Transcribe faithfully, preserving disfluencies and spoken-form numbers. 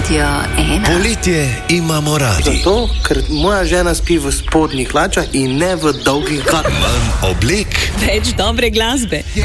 Radio ena. Poletje imamo radi. Zato, ker moja žena spi v spodnjih hlačah in ne v dolgih gatkah. Manj oblek, več dobre glasbe.